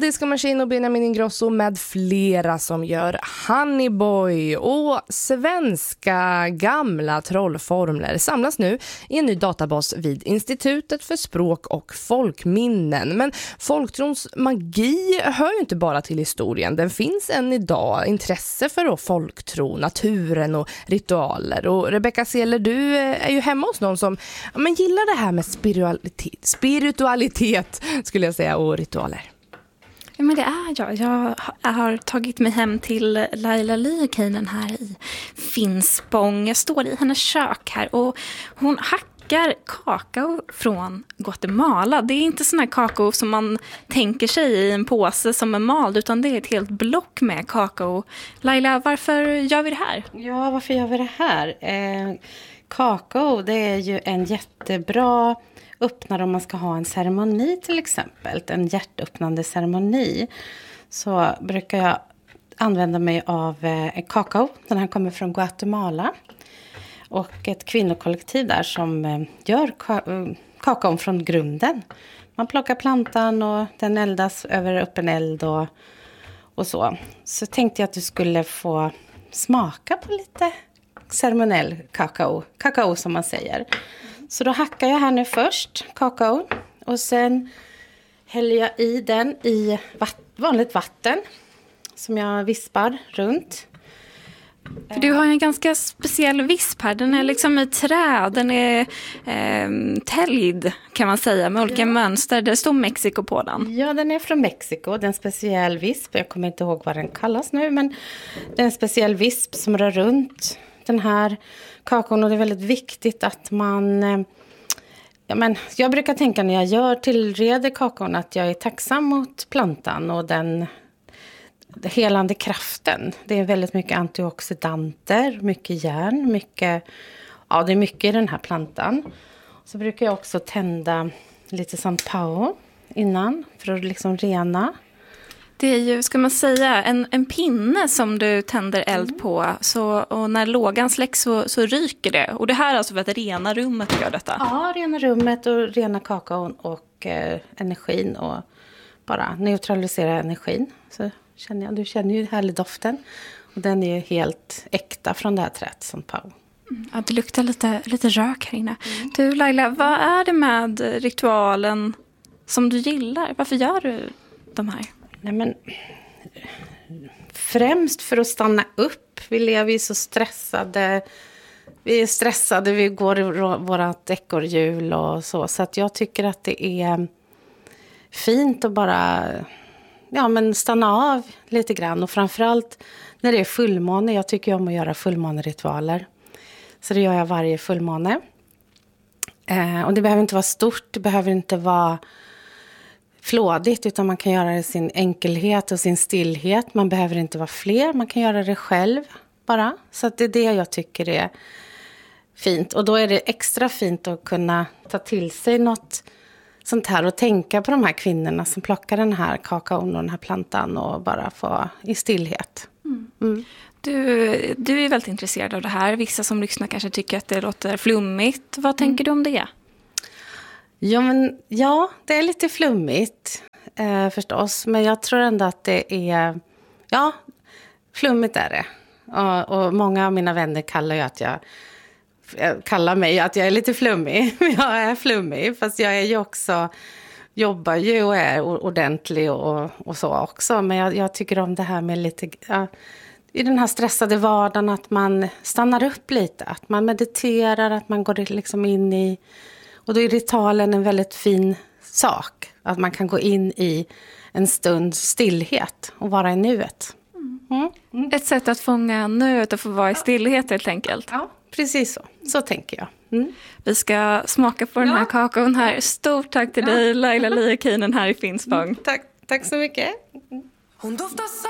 Disco Machine och Benjamin Ingrosso med flera som gör Honey Boy. Och svenska gamla trollformler samlas nu i en ny databas vid Institutet för språk och folkminnen. Men folktrons magi hör ju inte bara till historien. Den finns än idag. Intresse för folktro, naturen och ritualer. Och Rebecca Seller, du är ju hemma hos någon som gillar det här med spiritualitet skulle jag säga, och ritualer. Ja, men det är jag. Jag har tagit mig hem till Laila Liikainen här i Finspång. Jag står i hennes kök här och hon hackar kakao från Guatemala. Det är inte sån här kakao som man tänker sig i en påse som är mald, utan det är ett helt block med kakao. Laila, varför gör vi det här? Ja, varför gör vi det här? Kakao, det är ju en jättebra öppnare om man ska ha en ceremoni till exempel. En hjärtöppnande ceremoni. Så brukar jag använda mig av kakao. Den här kommer från Guatemala. Och ett kvinnokollektiv där som gör kakao från grunden. Man plockar plantan och den eldas över öppen eld och så. Så tänkte jag att du skulle få smaka på lite ceremoniell kakao. Kakao som man säger. Så då hackar jag här nu först kakao. Och sen häller jag i den i vanligt vatten. Som jag vispar runt. För du har en ganska speciell visp här. Den är liksom i trä. Den är täljd kan man säga. Med olika mönster. Det står Mexiko på den. Ja, den är från Mexiko. Det är en speciell visp. Jag kommer inte ihåg vad den kallas nu. Men det är en speciell visp som rör runt den här kakaon. Och det är väldigt viktigt att man... jag brukar tänka när jag tillreder kakaon att jag är tacksam mot plantan och den helande kraften. Det är väldigt mycket antioxidanter, mycket järn, det är mycket i den här plantan. Så brukar jag också tända lite San Pao innan för att liksom rena. Det är ju, ska man säga, en pinne som du tänder eld på. Och när lågan släcks så ryker det. Och det här är alltså för att rena rummet gör detta? Ja, rena rummet och rena kakaon och energin. Och bara neutralisera energin. Så du känner ju härlig doften. Och den är ju helt äkta från det här träet, San Pao. Ja, det luktar lite rök här inne. Du Laila, vad är det med ritualen som du gillar? Varför gör du de här? Nej, men främst för att stanna upp. Vi lever ju så stressade. Vi är stressade, vi går i vårat ekorrhjul och så. Så att jag tycker att det är fint att bara stanna av lite grann. Och framförallt när det är fullmåne. Jag tycker om att göra fullmåneritualer. Så det gör jag varje fullmåne. Och det behöver inte vara stort, det behöver inte vara flådigt, utan man kan göra det i sin enkelhet och sin stillhet. Man behöver inte vara fler, man kan göra det själv bara. Så att det är det jag tycker är fint. Och då är det extra fint att kunna ta till sig något sånt här och tänka på de här kvinnorna som plockar den här kakaon och den här plantan och bara få i stillhet. Mm. Du är väldigt intresserad av det här. Vissa som lyssnar kanske tycker att det låter flummigt. Vad tänker du om det? Ja, det är lite flummigt förstås. Men jag tror ändå att det är... Ja, flummigt är det. Och många av mina vänner kallar mig att jag är lite flummig. Jag är flummig, fast jag är ju också... Jobbar ju och är ordentlig och så också. Men jag tycker om det här med lite... I den här stressade vardagen att man stannar upp lite. Att man mediterar, att man går liksom in i... Och då är ritualen en väldigt fin sak. Att man kan gå in i en stund stillhet och vara i nuet. Ett sätt att fånga nuet och få vara i stillhet helt enkelt. Ja, precis så. Så tänker jag. Vi ska smaka på den här kakaon här. Stort tack till dig, Laila Liikainen här i Finspång. Tack så mycket. Hon doftar